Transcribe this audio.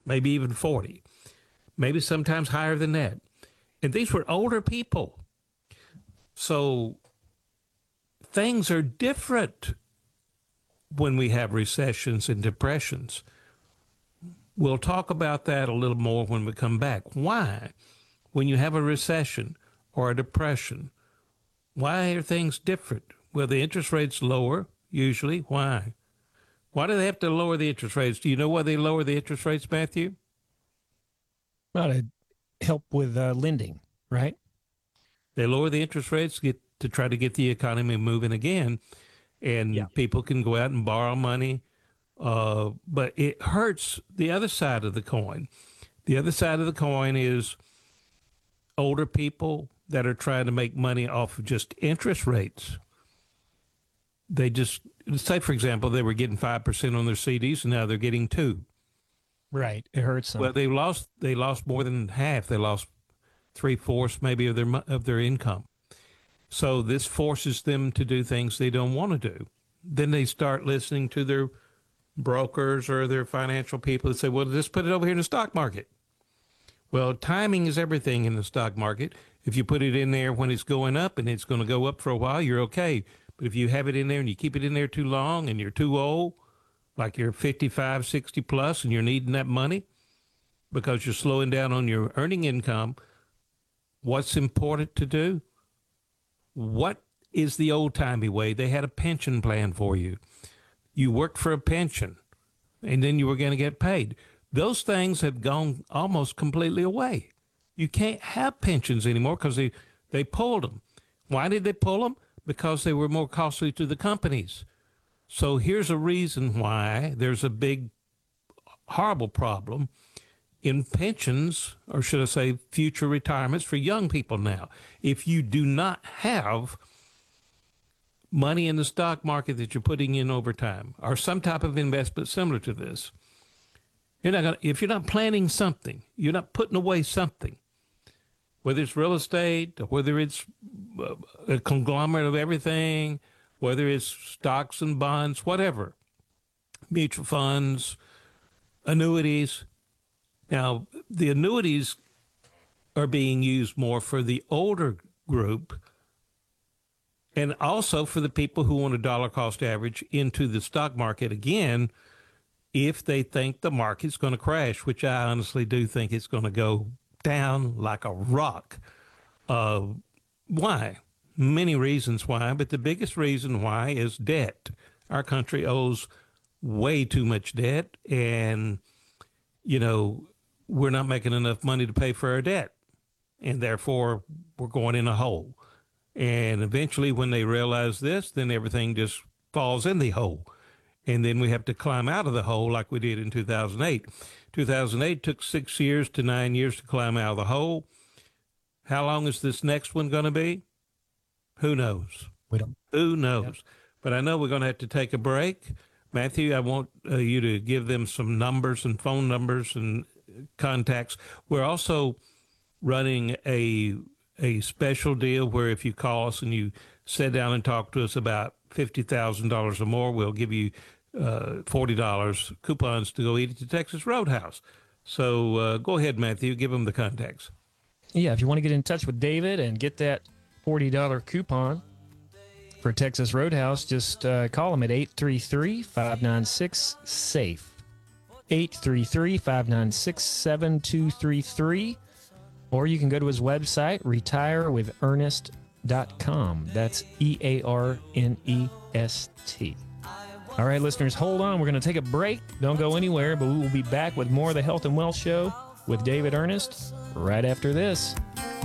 maybe even 40, maybe sometimes higher than that. And these were older people. So things are different when we have recessions and depressions. We'll talk about that a little more when we come back. Why, when you have a recession or a depression, why are things different? Well, the interest rate's lower, usually. Why? Why do they have to lower the interest rates? Do you know why they lower the interest rates, Matthew? Well, to help with lending, right? They lower the interest rates to try to get the economy moving again, and people can go out and borrow money. But it hurts the other side of the coin. The other side of the coin is older people that are trying to make money off of just interest rates. They just, say, for example, they were getting 5% on their CDs, and now they're getting 2%. Right. It hurts them. Well, they lost more than half. They lost 3/4 maybe of their income. So this forces them to do things they don't want to do. Then they start listening to their brokers or their financial people that say, well, just put it over here in the stock market. Well, timing is everything in the stock market. If you put it in there when it's going up and it's going to go up for a while, you're okay. But if you have it in there and you keep it in there too long and you're too old, like you're 55, 60 plus, and you're needing that money because you're slowing down on your earning income, what's important to do? What is the old-timey way? They had a pension plan for you. You worked for a pension, and then you were going to get paid. Those things have gone almost completely away. You can't have pensions anymore because they pulled them. Why did they pull them? Because they were more costly to the companies. So here's a reason why there's a big, horrible problem in pensions, or should I say future retirements for young people now. If you do not have money in the stock market that you're putting in over time, or some type of investment similar to this, if you're not planning something, you're not putting away something, whether it's real estate, or whether it's a conglomerate of everything, whether it's stocks and bonds, whatever, mutual funds, annuities. Now, the annuities are being used more for the older group and also for the people who want a dollar cost average into the stock market again, if they think the market's going to crash, which I honestly do think it's going to go down like a rock. Why? Many reasons why, but the biggest reason why is debt. Our country owes way too much debt, and, we're not making enough money to pay for our debt, and therefore we're going in a hole. And eventually when they realize this, then everything just falls in the hole. And then we have to climb out of the hole like we did in 2008. 2008 took 6 years to 9 years to climb out of the hole. How long is this next one going to be? Who knows? We don't. Who knows? Yep. But I know we're going to have to take a break. Matthew, I want you to give them some numbers and phone numbers and contacts. We're also running a special deal where if you call us and you sit down and talk to us about $50,000 or more, we'll give you $40 coupons to go eat at the Texas Roadhouse. So go ahead, Matthew, give them the contacts. Yeah, if you want to get in touch with David and get that $40 coupon for Texas Roadhouse, just call him at 833-596-SAFE. 833-596-7233. Or you can go to his website, retirewithernest.com. That's EARNEST. All right, listeners, hold on. We're going to take a break. Don't go anywhere, but we will be back with more of the Health and Wealth Show with David Ernest right after this.